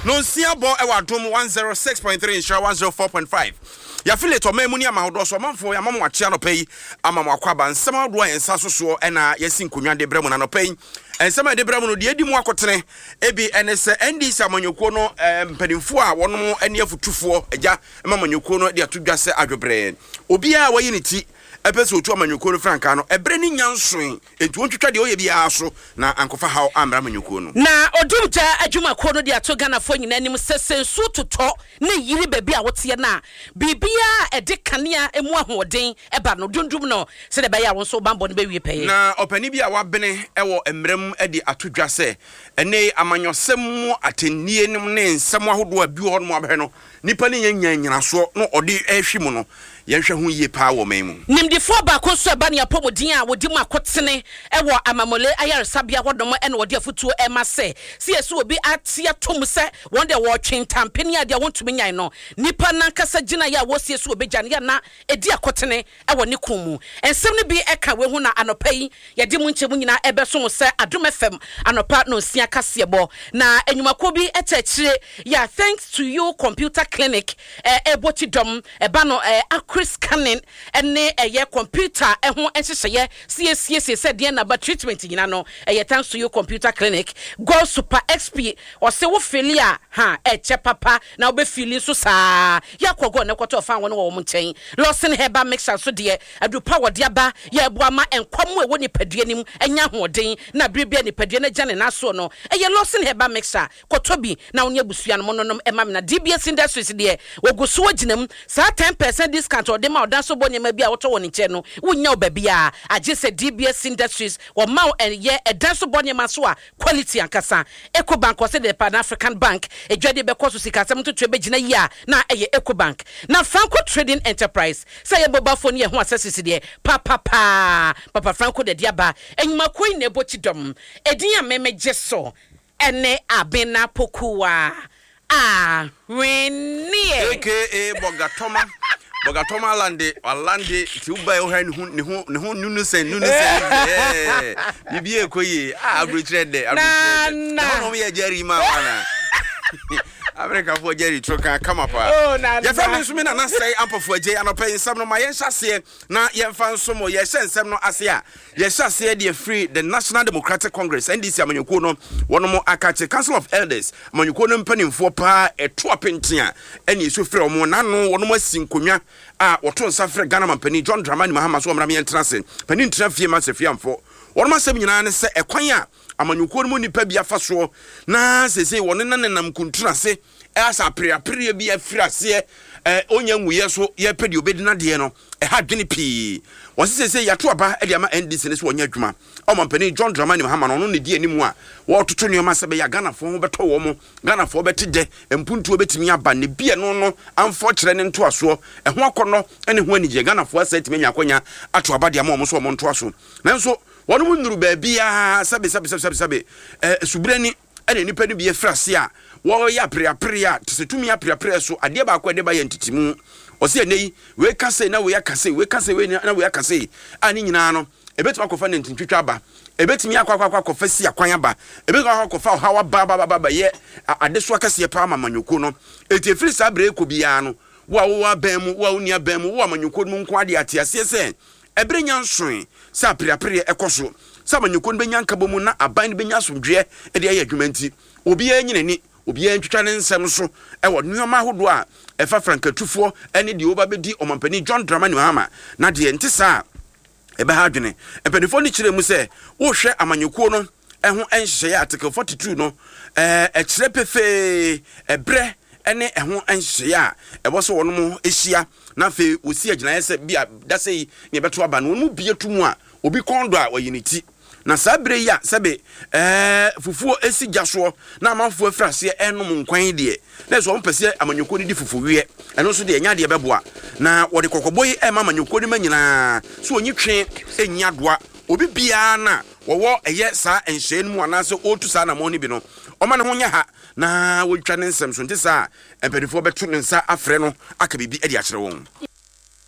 no nsia bo e wadom 106.3 insha 104.5 ya affiliate o memu ni amahodo so manfo ya mamu ache anopai amamu akwaba nsem adoa ensa soso e na yesi nkonwa de bremu na anopai ensem de bremu no de edi mu akotene ebi enese NDC amanyoko no mpanimfo a wono ene afutufo agya amanyoko no de atodwase adwobre obi a wayi ne ti epeso otu amanyoko no franka no ebre ni nyanson etu ontwetwa de oye bia so na ankofa haw amra amanyoko no na odumja adwuma ko no de ato Ghana fo nyina nim sesensu toto ne yiri bebi a wote na bibia ede kanea emu ahoden eba no dundum no se de be ya wonso bambo no be wie peye na opani bia wabene ewo emrem ede atodwase ene amanyosem mu atennie nim ne nsem ahodo abi ho no abhe no nipa ne nyanyina so no ode ehwe mu no yenhwe ho yie pa wo memu nimdifo ba ko so eba ne apomodin a wodi mu akotene ewo amamole ayaresabia hodom ene wodi afutuo ema se yesu obi atia tom se wonde wo twentampeni ade wontumi nyan no nipa nankasa gina ya wo yesu obi gyan ya na edi akotene ewo ne kumu ensem ne bi eka we hu na anopai yede mu nchemu nyina ebeso se Adom FM anopa no sia kasebo na enwumako bi etachire ya thanks to you computer clinic ebotidom eba no Chris Cannon ene eye computer ho enhyehyeye CSC said the na treatment nyina no thanks to you computer clinic go super XP or say wo failure ha eche papa na wo be feeling so saa yakogo ne kwato fa won wo mo nchen Lawson Herbal mixture so de adu power de aba ya eboa ma enkwam e wo ni padua nim enya hoden na brebia ni padua na gane na so no Lawson Herbal mixture kotobi na wo ne abusua no mononom emam na DBS Industries de woguso ginam saa 10% discount or dem odanso bonyema bia woto woni che no wonya obabia age se DBS Industries wo ma ye edanso bonyema so a quality ankasa Ecobank was the Pan African Bank edwade be koso sika asem to twebe gina yi a na eye Ecobank na Franco Trading Enterprise say boba phone ye ho asesisi de papa Franco de diaba enwuma koi na ebotidom edin a memeje so ene abena pokuwa Renie aka Bogatoma Alande ti uba yo han ne ho nunu sen bibi ekoyi abrotrede no me Jerry ma wana America for Jerry troka come up ya family so me na say ampofo age anopa nsam no ma yen hyase na yen fa nsomo ye hye nsam no ase a ye hyase de free the National Democratic Congress NDC amanyoko no wono akache Council of Elders amanyoko no mpanimfo pa eto apentia ene yesu frɛ omo nano wono asinkonwa a woto nsafre Ghana mampani John Dramani Mahama so omram yen trase pani ntra fie ma sefiamfo wono masem nyina ne se ekwan a amanyoko no nipa bia fa so na sese wono nanam kuntura se asa priapria bia frase onya nwuye so ye pedi obedina de no ha dwene pii won sese yato aba e de ama NDC ne so wonya adwuma omampani John Dramani Mahama no ne di animu a wo toto nneoma se be ya Ghana fo ho beto wo mo Ghana fo betide empuntu obetimi aba ne bia no amfo kire ne nto aso ho akono ene ho anije Ghana fo asa timi nya akonya ato aba de ama mo so wo mo nto aso nanso wono mu nuru ba bia sabe subrani ene nipa ni bia frase a wo ya priapria tsetumi apriapria so ade ba akwa de ba yantitimu o se nei we kase na we akase we kase we na we akase ani nyina no ebetuma kofa ne ntintwitwa ba ebetumi akwa kofa si akwan aba ebetuma kofa hawa ba ye ade so akase pa amanyoko no eti free sabre ko bia no wa bemu wa unia bemu wa amanyoko no nko ade atiase se ebre nyanson sa priapria ekoso samanyoko no benyanka bomu na aban benya somdwe e de aye adwumanti obi anyinani obi antwitwa ne nsem so ewo nneoma hodo a efa frankatufo ene de oba bedi omampani John Dramani Mahama na de ntisa ebe ha dwene empanifo ni kire mu se wo hwe amanyoko no eho enhye article 42 no kire pefe ebre ene eho enhye a ebo so wono mu ehia na fe osi agina yese bia dasei ne beto aba no mu bie tumu a obi kondo a oyiniti na sabre ya sebe fufuo esi jaso na amanfo afrase enom nkwan de na so mpese amanyoko ni di fufu wie eno so de enya de beboa na wode kokoboyi amanyoko ni manyina so onyi twe enya doa obi bia na wowo eye sa enhye mu anase otu sa na mo ni bi no oma ne ho nya ha na wotwa ne nsem so ntisa empedifo beto ne nsa afre no aka bibi ade akere won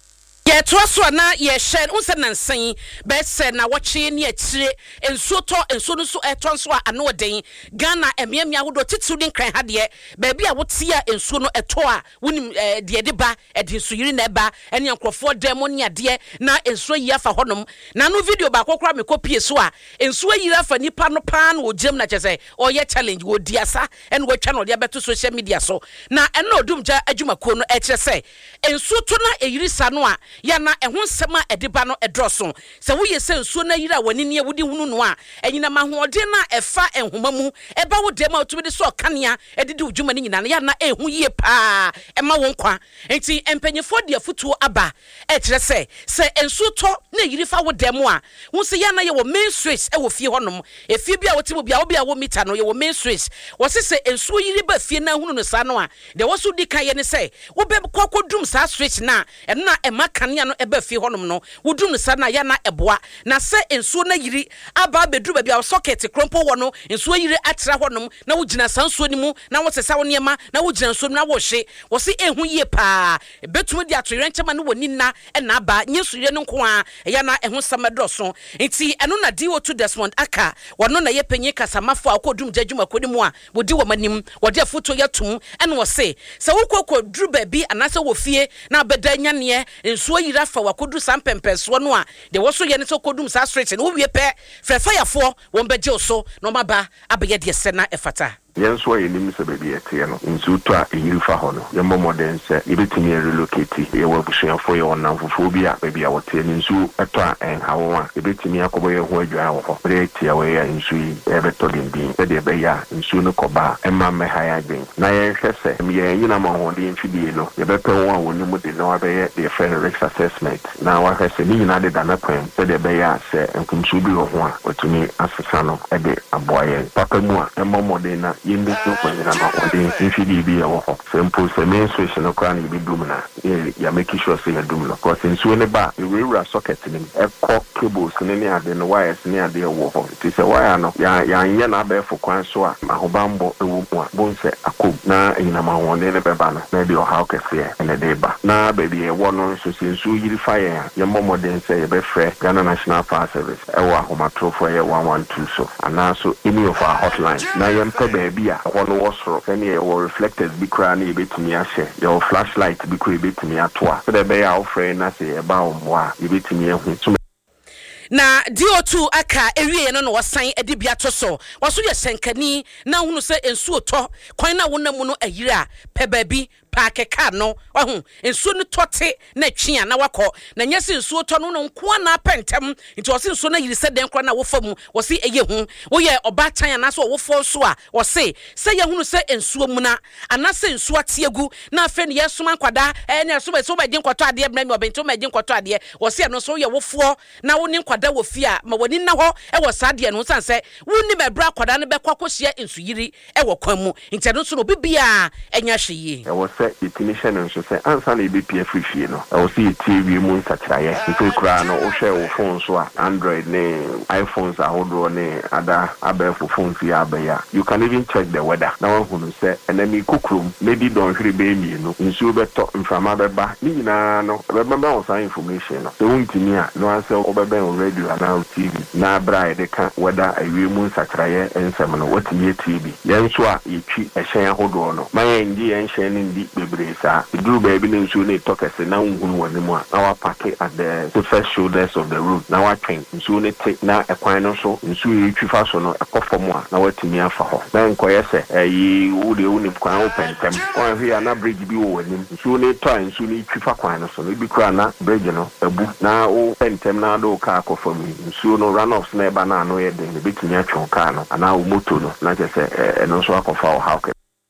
Ye toaso na ye shed unse nansan be se na woche ne akire ensuo to ensuo no so eton so ano den Ghana emiamia wodo titiw din kran ha de baabi a wotia ensuo no eto a wonim de de ba e de suyiri na eba ene nkrofo demo ne ade na ensuo yi afa honom na no video ba kokora me kopie so a ensuo yi afa nipa no paa na ojem na chese oye challenge wo diasa ene wo twa no de beto social media so na ene odumja adwumako no e kire se ensuo to na eyiri sa no a ya na ehun sema ediba no edroso se wo yese nsuo na yira wani ne wudi hunu no a enyina mahoode na efa enhoma mu eba wo dem a otumi de so kanea edidi udwuma ne nyina ya na ehu yie pa ema won kwa enti empanyefo de afutuo aba e kire se ensuo to na yiri fa wo dem a hu se ya na ye wo main street e wo fie honom efie bia wo timo bia wo bia wo mita no ye wo main street wo se ensuo yiri ba fie na hunu no sa no a de wo so di kan ye ne se wo be kwakodum sa street na na ema kanea no eba fie honom no wodum sa na ya na eboa na se ensuo na yiri aba bedru ba bia socket krompo wo no ensuo yiri atra honom na wogina sansuo ni mu na wo sesa wo niema na wogina nsuo na wo hye wo se ehu yie pa betum di atoyere nchema no woni na na aba nyesuyire no nko a ya na ehu samedoso enti eno na DO2 Desmond aka wono na ye panyi kasamafo akodum jadwuma kodi mu a wodi wo manim wodi afoto yatum ene wo se wokoko dru ba bi anase wo fie na beda nyane ensuo yira fa wakodu sampempeso no a de wo so ye ne so kodum sa street no wie pe frefa yafo won beje so no maba abeye de se na efata Yenso yenim se baby etie no nsu to a eyirifa ho no yemmo modern se ebetumi relocate ye wabusuafo ye wonamfofo bi a baby a wote nsu eto a enhawo a ebetumi akobo ye ho adwa ho bre etie we ya nsu yi ebeto dindin se de be ya nsu no koba emma me haya den na ye hwese ye nyina ma ho de mfidie no ye beto won a woni mu de no abe ye the friend risk assessment na wa hwese ni nyina de dana kwan se de be ya se enkumsu bi ho a otumi asesa no ebe aboye papa mu a emmo modern na yindi to kwanyina na ode infidi bi ya wo simple se main switch no kwa na bi dum na ya make sure say ya dum no cause nsuo ne ba ewura socket ni ekọ cables ne ade no wires ne ade wo ho ti se wire no ya nya na ba efo kwan so a mahobambo ewu mu a bonse akom na nyina ma won ne be ba no na bi o ha okese ene de ba na baby e wo no so se nsuo yiri fire ya modern say be frɛ Ghana National Fire Service ewa ahomatrofo ye 112 so ana so any of our hotline na yempe bia ono wosoro any or reflectors bi kra na ebetumi ahye your flashlight bi kra ebetumi atoa so de be ya ofre na se e ba omwa ebetumi ehu na DO2 aka ewie no wasan ade bia to so waso ye senkani na hunu se ensuo to kwan na wonamu no ayira pe baabi paakeka no wahu ensuo no tote na twia na wakọ na nyese ensuo to no nko na pentem nti wose ensuo na yiri se den kra na wofam wose eye hu wo ye obatan na so wofo so a wose se ye hunu se ensuo mu na anase ensuo atiegu na afa ne yesoma nkwada ne so ba din kwato ade bra mi obento ma din kwato ade wose no so ye wofo na woni nkwada wo fi a ma woni na ho e wo saade no sanse woni me bra kwada no be kwakohye ensu yiri e wo kwan mu nti no so no bibia enya hweye definition and so say answer na BPF free no I will see TV mu nsakraye ife kura no o share wo phone so Android ne iPhones ahodo ne ada abefo phone fi abaya you can even check the weather na one hunu say enemy kukrum maybe don hiri be mi no nsu beto mfama beba ni nyina no beba on some information no so untimi a no answer obeba on radio and TV na bra de ka weather awie mu nsakraye ensem no watimi TV yenso a yetwi ehyen ahodo no mayen ndi ehyen ndi bebresa duru baby ne nsu ne tokese na nhunu woni mu a na wa park at the first shoulders of the road na wa twen nsu ne te na ekwan no so nsu yetwifa so no ekofom a na watimi afa ho na nkoye se yi wude unim kwan opentem kwan hwe na bridge bi wo woni nsu ne to nsu ne twifa kwan no so no bi kura na bridge no ebu na o pentem na do ka akofom nsu no runoffs na eba na no ye de bitimi atwon ka no ana o moto no na kese no so akofa o how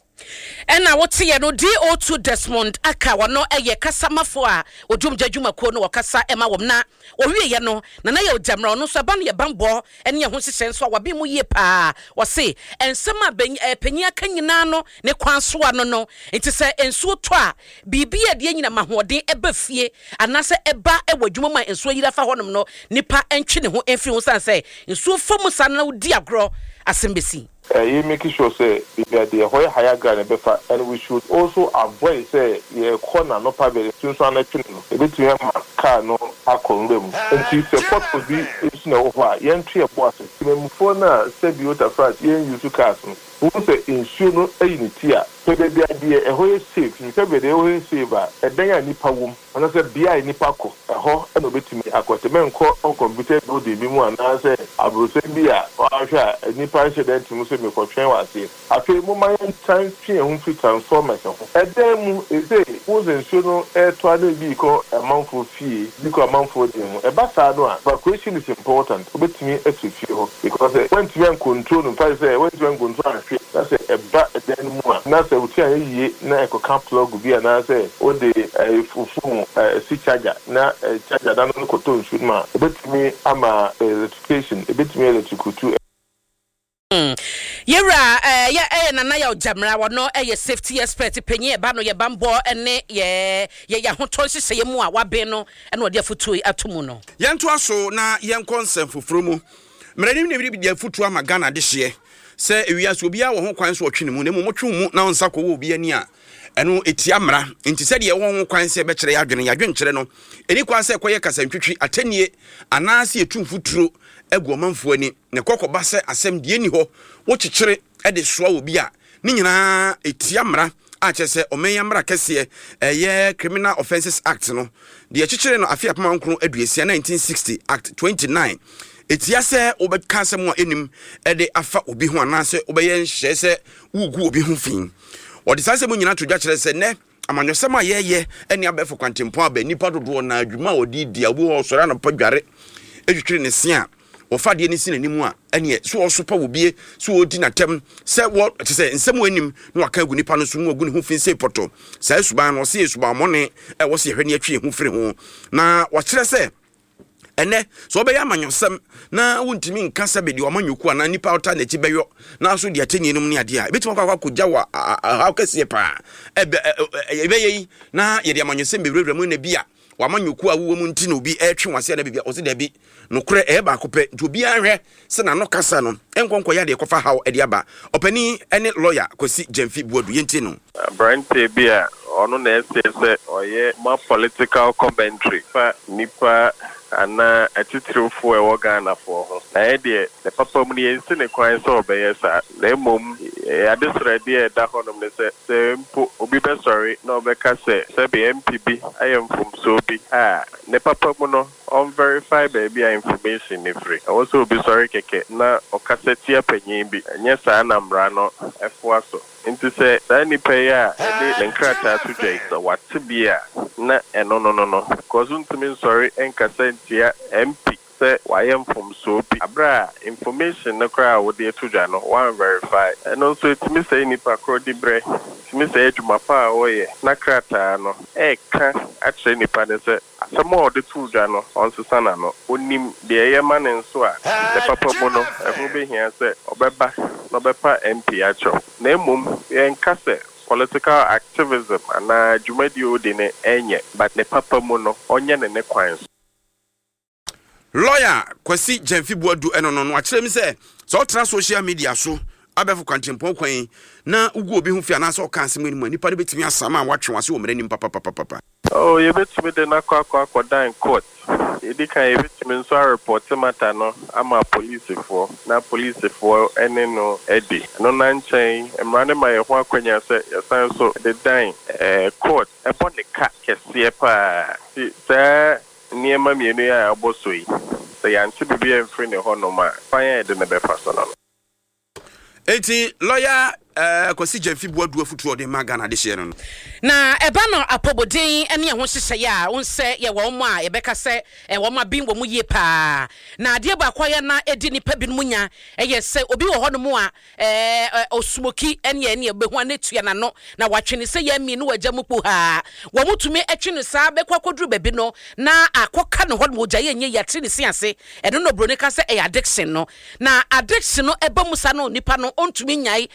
ena wote ye no DO2 Desmond aka wono eye kasamafo a odwumja dwumako no wakasa ema wom na owie ye no na ye odamra no so ba no ye bambo ene ye ho hyehyɛ so wabi mu ye pa wose ensem a panyi aka nyina no ne kwanso ano no enti se ensuo to a bibia de nyina mahoden eba fie anase eba ewadwuma ma ensuo yira fa honom no nipa entwe ne ho emfi ho sanse ensuo fom sa na odi agro asembesi you make sure say the whole higher ground befa, and we should also avoid say the corner no probably since one actually a bit to car no akondem and to support could be is no why yen tree of water for now say beautiful France yen use cars who say insure no unity so the idea a whole safe you can be the whole saver a day a nipa womb and I said bia nipa ko a ho and obey me aquatemen call on computer do the bimu and I say I will say bia or a nipa said that to me for train was here I feel my time tree and home transform myself a them is a who's insure no air to be called a month for fee because a month for them a bastard but question is important obey me as feel because when to control and price when to control that's a bad then more na say uti ayi na ekoka plug bi na say o de fufu si charger na charger da no koto nsu ma ebetimi ama electrification ebetimi electrical Yera na ya jamra wono safety expert penye ba no ye bambo ene ye hoton hye ye mu a wabe no ene ode afutu atomu no yento aso na yen konsem foforo mu mranim ne bi de afutu ama Ghana de hye se ewiase obi a wo ho kwan so otwene mu na mu motwe mu na onsako wo obi ani a eno etia mra nti se de wo ho kwan se be kire yadwen kire no eni kwa se koye kasantwitwi atanie anase etumfuturo egu omanfo ani ne kokoba se asem de ani ho wo kikire e de soa obi a ni nyina etia mra a chese omenya mra kese ye Criminal Offences Act no de kikire no afia pama nkro aduasia 1960 Act 29 etia se obeka asem a enim e de afa obi ho anase obeye nhye se wugu obi ho fin odi sase mu nyina to dwa kire se ne amanyosem a yeye eni abefo kwantempo aba nipa dodo na adwuma odi di abu ho sora no padware etwitwire ne se a ofa de ni sin animu a ene so osopa wobie so odi na tem se wo te se nsem anim na waka gu nipa no so mu ogu ne ho fin se poto sa esuban no se esuban mone e wo se hwene atwe ho firi ho na wo kire se ene so be ya manyosem na wontimi nka sabe di omanyoku ana nipa ota na ti beyo na so di ateni enum ne ade a betima kwa kogya wa ha kase pa ebe yi na ye di amanyosem bebrebre mu na bia wamanyoku awu mu nti no bi etwe wase na bibia o se da bi no kure ba kope nti obi anhwe se na no kasa no enkonko ya de kofa haw ade aba opani ene lawyer Kwesi Gyamfi Buadu yenti no Brian Tebia ono na ese oye ma political commentary fa nipa ana atitrofo e wo Ghana for ho na de the papa mu ne nsi ne kwan so obeye sa na mom adesra de da honom ne se mpo obi be sorry na obeka se be MPB ayem from so bi ne papa mu no on verify baby information ne free also be sorry keke na okaseti apanyin bi nya sa na mra no efo aso into say that ni pay ya the enkrata to jay what to be na no cause unto sorry enkasentia MP say why am from so abra information na kra wo de to no one verify and also it me say ni pa kro di bre me say juma pa oye na krata no ka actually ni pa say some of the two no on susana no onim de yeman nso a the papa mo no e be here say obeba no bepa MP acho na mum enkase political activism and jumadi odine enye but the papa mo no onye ne kwan lawyer Kwesi Gyamfi Buadu eno no akire mi se so tra social media so abefo kwantempo kwan na ugu obi hu fi anase o kan asem ni nipa de betimi asama a watwe wase o mre nim papa oh you betimi de na kwa dan court edi kan you betimi nso report matter no ama police for ene no edi no na nchen emrane ma ye ho akwanya se yesan so the dan court e bon the ka kese pa se niema mienu ya aboso yi se yanti bibia enfri ne ho no ma fanya de ne be fa so no eti lawyer Kwesi Gyamfi Buadu afutu ode ma Ghana de hye no na eba no apobodin ene ho hyehyɛ ya wonse ye wo mo a ye beka se wo ma bin wo mu ye pa na ade ba kwaye na edi nipa bin munya ye se obi wo hono mu a osmoki ene ye behu anetua na no na watwene se ye mi no wagya mu kpo ha wo mutumi atwene sa be kwakoduru babi no na akoka no hono wagya ye nye yatre ne siase eno no brone ka se addiction no na addiction no eba musa no nipa no ontumi nyai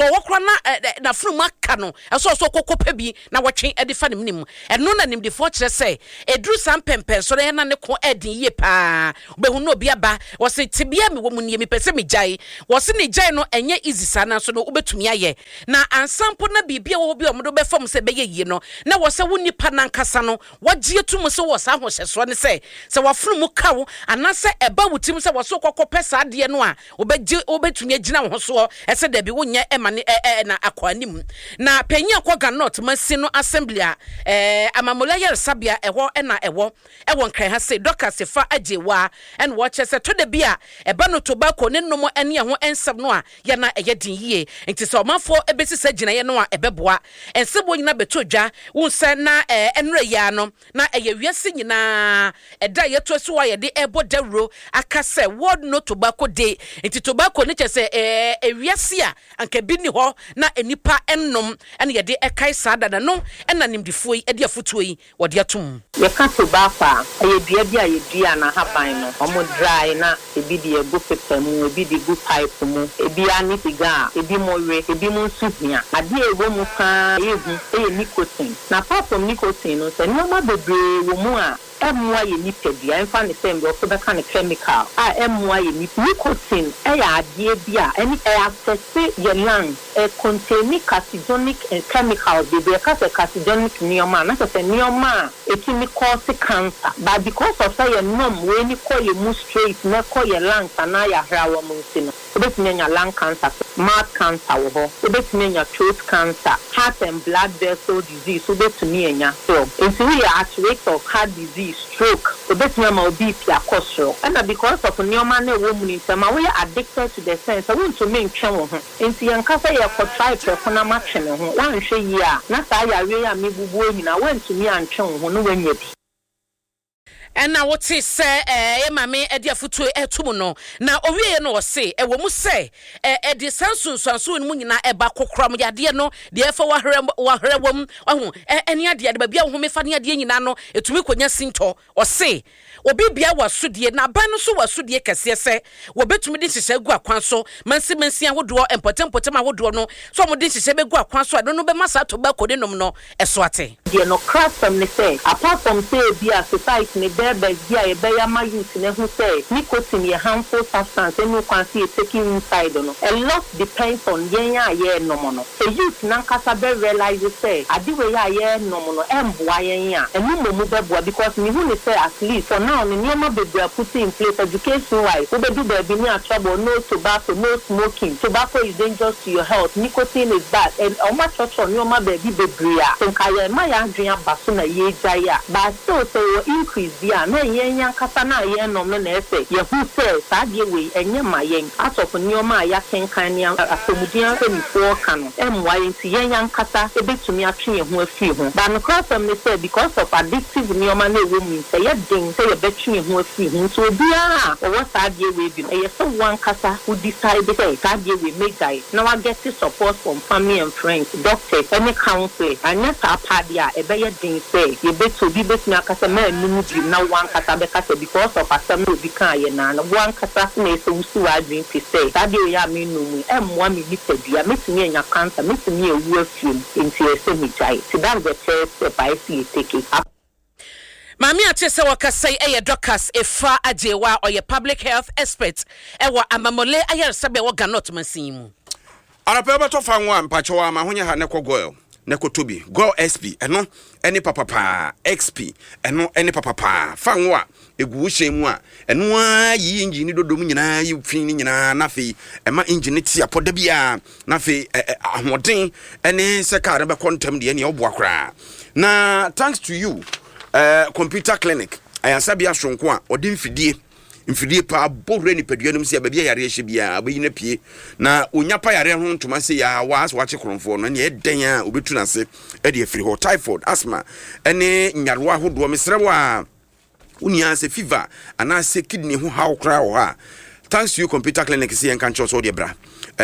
so wokra na funu maka no so kokopa bi na wotwe e de fa nim eno na nim de fo kire say edru sam pempen so na ne ko edin ye pa obehu no obi aba wo se tibia me wo mu nie me pese me jai wo se ne jai no enye easy sana so no obetumi aye na ansampo na bibia wo bi omodo be fam se be ye no na wo se wo nipa nankasa no wagye tum se wo sa hohyeso ne se wafunu mu kawo anase eba wutim se wo so kokopɛ sa de no a obetumi agina wo so ese da bi wo nya emane na akwanim na panyi akoga not masi no assembly a amamola yer sabia ewo na ewo nkran ha se doka se fa ajewa en wo che se to da bi a eba no tobacco ne nomo ene ho ensem no a ye na eye din yie nti se omanfo ebesi sa gina ye no a ebeboa ensebo nyina beto dwa wo se na enre ya no na eye wiase nyina eda ye to so ye de ebo dawro aka se World No Tobacco Day nti tobacco ne che se wiase a anka bi ni ho na enipa ennom ene ye de ekai sada na no ena nimdifo yi ede afutuo yi wode atum ye ka tobacco aye dua bi aye dua na haban no omo dry na ebi de ego pepemu ebi de gu pipe mu ebi ani siga ebi mowe ebi mu nsuhia ade ego mu ka ehu nicotine na apart from nicotine no se no ma bebre wo mu a emwa ye nipadua enfa ne sem do so be ka ne chemical emwa ye nicotine ya ade bia any access your lung contain carcinogenic chemicals be carcinogenic nioma na se nioma etimi cause cancer but because of say your nom we ni call you mu straight na call your lung na ya hrawo mu nsino obetimi nya lung cancer mouth cancer wo ho obetimi nya throat cancer heart and blood vessel disease obetimi nya so if we are at risk of heart disease stroke obetimi ma obi pia kosro and because of nioma na wo mu ntama we are addicted to the sense I want to make twen wo ho enti yankasa ye ko try prefona ma twene ho wan hwe yi a na sa ya we ya mebubu nyina want to me antwen ho no wanya bi ena wote se mame ede afutu etum no na owie no wose wo mu se ede sansunsanso mu nyina eba kokram yade no de efa wahre wom ahu ene ade ade ba bia wo mefa ne ade nyina no etumi konya sinto wose obi bia wasudie na ban no so wasudie kese se wo betumi de hihye gu akwan so mansi ahodo empotem ahodo no so mo de hihye be gu akwan so ado no be masa to ba kode nom no eso ate de no craft from ne say apart from say bia society ne be bia e be ya ma youth ne hu say nicotine ye harmful substance any kwan see taking inside no a lot depends on yenya ye no no so youth nan kasa be realize say ade we ya ye no no emboa yenya enu mo mu be boa because me hu ne say at least for now the normal baby are put in place education wise. We do baby near trouble, no tobacco, no smoking. Tobacco is dangerous to your health. Nicotine is bad. And how much on your baby baby? So kaya my andrea basuna ye jaya. But still so increase dia. No yen kasana yen no me say. Ye who says that ye way and ye my yen. Out of your ma ya ken kanya akomudia se before kano. My into yen kasa a bit to me a tree who a few. But no cross them they say because of addictive neomane women say ye ding say a betri who a few. So bia or what sad ye we be. A so one kasa who decide say that ye we make die. Now I get the support from family and friends, doctors, any counselor. And yes a padia a better ding say ye bet to be bet me a kasa me move now one kasa bekasa because of a some no bika ye na one kasa me so usu a drink say that day ya me no mu one me bia me to me nya cancer me to me a wu afim into a semi jai so that the first step I see take it up. Mami atese wakasai doctors efa ajewa or your public health expert ewa amamole ayer sabe waga not masimu anapeba to fa nwa mpachowa ma honye ha ne kogoel ne kotobi go sp eno eni papa xp eno eni papa fa nwa egu hyemu a eno a yi engine dodom nyina yi fin nyina na fe ema engine ti apoda bia na fe ahoden eni se ka be kontam de eni obo akra na thanks to you computer clinic ayansabia sonko a odi mfidie pa bore ni paduanum se babia yare hye bia abayina pie na onyapa yare ho ntoma se ya was wache kronfo no ne eden a obetu na se e de afiri ho typhoid asthma ene nyaroa hodo mesrewa unia se fever ana se kidney ho haw kra ho ha thanks to you computer clinic se enka ncho so de bra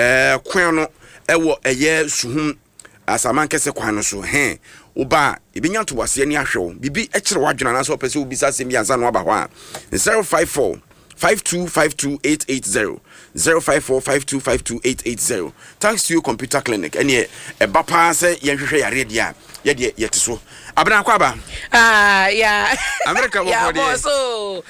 kwan no ewo eye suhum asaman kese kwan no so Oba, ibinya to wase ani ahwew bibi ekire wadwena na so pese obisa sem yansa no aba ho a 054 5252880 0545252880. Thanks to you computer clinic any e ba pa se yenhwehwe yare dia ye de yete so abena kwaba yeah America bo yeah so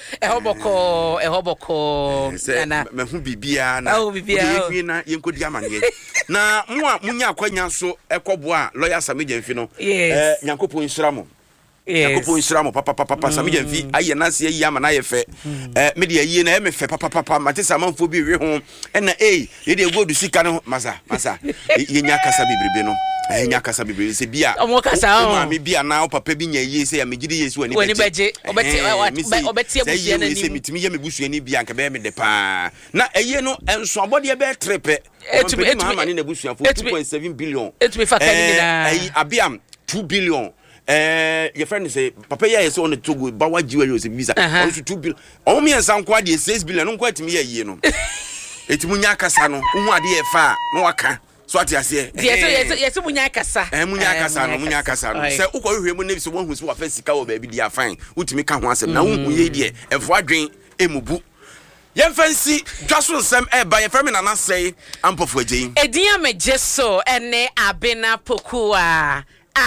ehoboko na me hu bibia na ye na yenkodi amane na mo a munya akwanya so ekobo a lawyer Samija Mfi no nyankopon nhyira mo Yakopon Shramo papa Samija Mfi aye na se yi ama na ye fe me de ayi na e me fe papa matesa manfo bi we ho na ye de godu sika no masa ye nya kasa bibribe no nya kasa bibribe se bia omo kasa o ma me bia na o papa bi nya yi se ya me gidi yesu ani beje obeti abusuani ni se mitimi ye me busuani bia nka be me de pa na eye no enso abode be trepe etumi ma ni na busuafo 2.7 billion etumi fa kan ni na abiam 2 billion your friend say papa ya say on the Togo ba wa jiwa yo say visa on 2 billion on me ensan kwa de 6 billion no kwa timi ye no etimu nya kasa no hu ade e fa no waka so ati ase yes munya kasa munya kasa no say ukọ hwehwe mu ne so won hu so wa fa sika wo ba bi dia fine utimi ka ho asem na hu ye die efo adwen emubu Yemfansi Jason Sam Eba Yefremi Nana say Ampofo Agye Ediya Mejeso ene Abena Pokua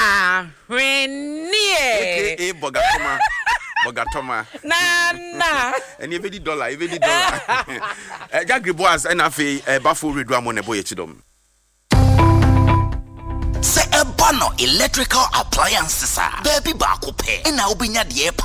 Renie aka Bogatoma na and even the dollar Jagri Boaz and afi Bafo Redu Amone Boy Chidom Se Ebano electrical appliances baby ba ko pe na obinya de